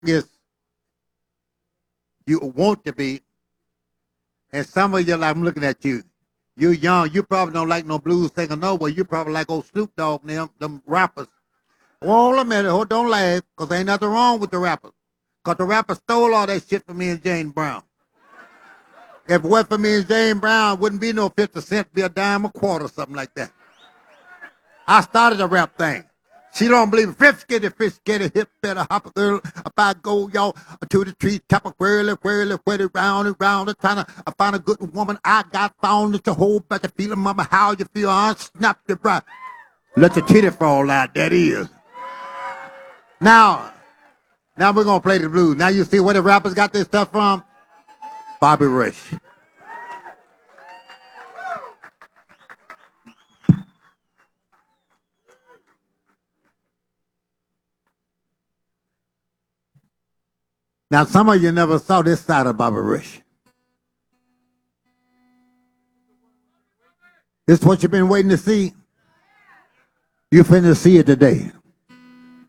is you want to be, and some of you, like I'm looking at you, you young, you probably don't like no blues singer no way. You probably like old Snoop Dogg and them rappers. Hold a minute, don't laugh, because ain't nothing wrong with the rappers. Because the rappers stole all that shit from me and Jane Brown. If it wasn't for me and Jane Brown, it wouldn't be no 50 cent, be a dime a quarter, something like that. I started the rap thing. She don't believe it. Fish skitty, hip better hop a girl. If I go, y'all, to the tree, top of whirly, round and round, and trying to find a good woman. I got found at the whole better feeling, mama, how you feel? I snap your breath. Let your titty fall out, that is. Now we're going to play the blues. Now you see where the rappers got this stuff from? Bobby Rush. Now, some of you never saw this side of Bobby Rush. This is what you've been waiting to see. You're finna see it today.